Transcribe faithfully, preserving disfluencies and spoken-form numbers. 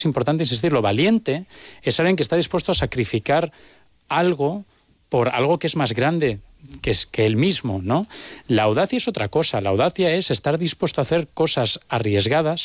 Es importante insistirlo, valiente es alguien que está dispuesto a sacrificar algo por algo que es más grande que, es, que él mismo, ¿no? La audacia es otra cosa, la audacia es estar dispuesto a hacer cosas arriesgadas